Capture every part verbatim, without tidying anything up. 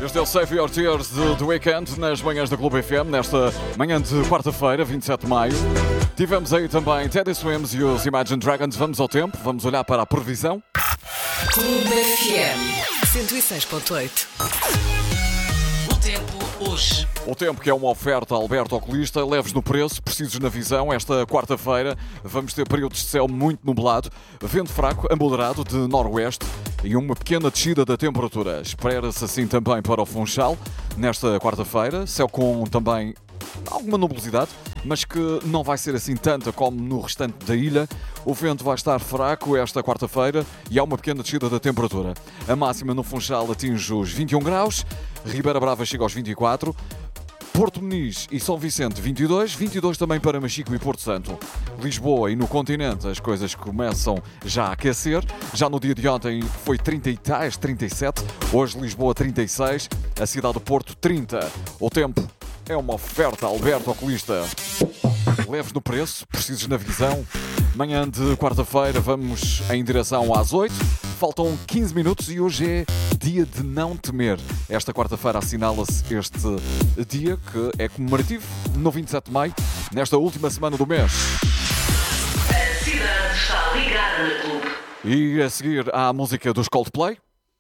Este é o Save Your Tears de The Weekend nas manhãs da Clube F M, nesta manhã de quarta-feira, vinte e sete de maio. Tivemos aí também Teddy Swims e os Imagine Dragons. Vamos ao tempo, vamos olhar para a previsão. Clube F M cento e seis ponto oito. O tempo hoje. O tempo que é uma oferta Alberto Oculista, leves no preço, precisos na visão. Esta quarta-feira vamos ter períodos de céu muito nublado, vento fraco a moderado de noroeste e uma pequena descida da temperatura. Espera-se assim também para o Funchal nesta quarta-feira, céu com também alguma nubosidade, mas que não vai ser assim tanta como no restante da ilha. O vento vai estar fraco esta quarta-feira e há uma pequena descida da temperatura. A máxima no Funchal atinge os vinte e um graus, Ribeira Brava chega aos vinte e quatro, Porto Meniz e São Vicente vinte e dois, vinte e dois também para Machico e Porto Santo. Lisboa e no continente as coisas começam já a aquecer. Já no dia de ontem foi trinta e tais, trinta e sete, hoje Lisboa trinta e seis, a cidade do Porto trinta. O tempo é uma oferta Alberto Oculista. Leves no preço, precisos na visão. Manhã de quarta-feira vamos em direção às oito. Faltam quinze minutos e hoje é dia de não temer. Esta quarta-feira assinala-se este dia que é comemorativo no vinte e sete de maio, nesta última semana do mês. A cidade está ligada na Clube. E a seguir há a música dos Coldplay.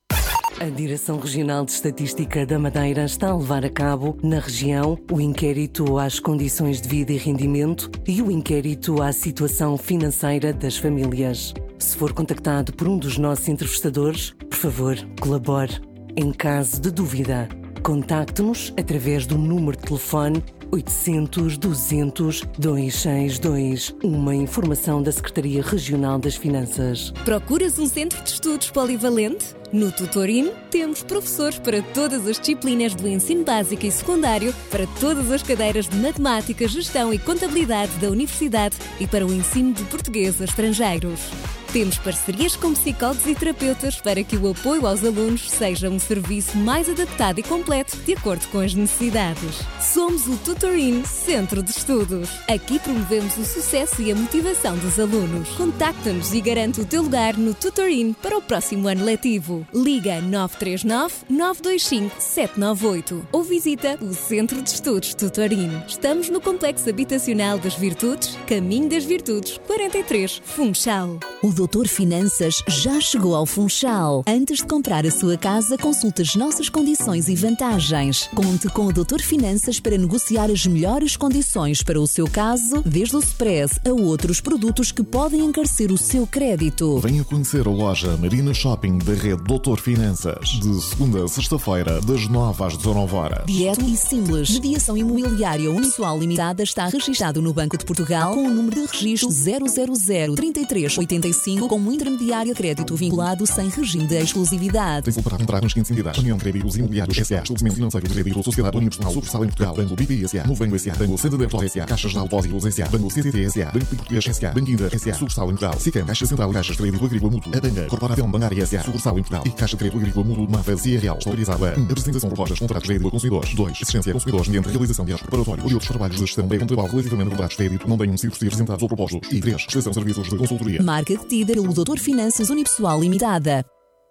A Direção Regional de Estatística da Madeira está a levar a cabo, na região, o inquérito às condições de vida e rendimento e o inquérito à situação financeira das famílias. Se for contactado por um dos nossos entrevistadores, por favor, colabore. Em caso de dúvida, contacte-nos através do número de telefone oitocentos, duzentos, duzentos e sessenta e dois. Uma informação da Secretaria Regional das Finanças. Procuras um centro de estudos polivalente? No Tutorin temos professores para todas as disciplinas do ensino básico e secundário, para todas as cadeiras de matemática, gestão e contabilidade da universidade e para o ensino de português a estrangeiros. Temos parcerias com psicólogos e terapeutas para que o apoio aos alunos seja um serviço mais adaptado e completo de acordo com as necessidades. Somos o Tutorin Centro de Estudos. Aqui promovemos o sucesso e a motivação dos alunos. Contacta-nos e garante o teu lugar no Tutorin para o próximo ano letivo. Liga nove três nove, nove dois cinco, sete nove oito ou visita o Centro de Estudos Tutorin. Estamos no Complexo Habitacional das Virtudes, Caminho das Virtudes, quarenta e três, Funchal. O Doutor Finanças já chegou ao Funchal. Antes de comprar a sua casa, consulte as nossas condições e vantagens. Conte com o Doutor Finanças para negociar as melhores condições para o seu caso, desde o Spread a outros produtos que podem encarecer o seu crédito. Venha conhecer a loja Marina Shopping da rede Doutor Finanças, de segunda a sexta-feira, das nove às dezanove horas. Direto e simples. Mediação imobiliária unipessoal limitada está registado no Banco de Portugal com o número de registro zero zero zero, trinta e três, oitenta e cinco como intermediário a crédito vinculado sem regime de exclusividade. Tem-se para entrar nas seguintes entidades: União de Créditos Imobiliários S A, Estabelecimento Financeiro de Crédito, Sociedade Universal, Sucursal em Portugal, Banco B P I S A, Novo Banco S A, Banco Santander S A, Caixas de Depósitos S A, Banco C C T S A, Banco Português S A, Banco Inter S A, Sucursal em Portugal, SICAM, Caixa Central, Caixas de Crédito Agrícola Mútuo, a Banga, Corporação Bancária S A, Sucursal em Portugal e Caixa de Crédito Agrícola Mútuo de Mafra C R L, autorizada a um. Apresentação de propostas, contratos de crédito a consumidores. dois. Assistência a consumidores mediante realização de atos preparatórios ou de outros trabalhos de gestão de trabalho relativamente a contratos de crédito não tenham sido apresentados ou propostos. E três. Prestação de serviços de consultoria. Marca detida pelo Doutor Finanças Unipessoal Limitada.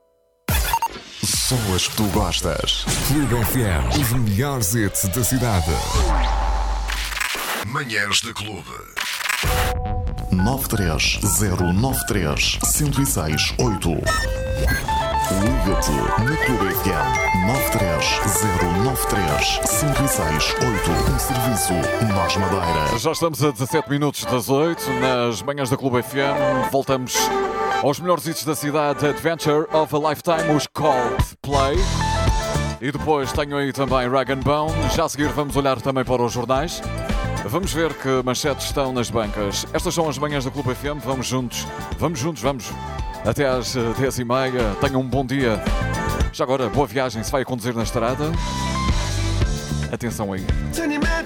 Só as que tu gostas. Clube F M, os melhores hits da cidade. Manhãs da Clube. nove três zero nove três, zero zero seis oito. Liga-te na Clube F M nove três zero nove três, zero zero seis oito. Um serviço Nós Madeira. Já estamos a dezassete minutos das oito, nas manhãs da Clube F M. Voltamos aos melhores hits da cidade, Adventure of a Lifetime, os Coldplay. E depois tenho aí também Rag and Bone. Já a seguir vamos olhar também para os jornais. Vamos ver que manchetes estão nas bancas. Estas são as manhãs da Clube F M. Vamos juntos, vamos juntos, vamos até às dez e meia. Tenham um bom dia. Já agora, boa viagem se vai a conduzir na estrada. Atenção aí.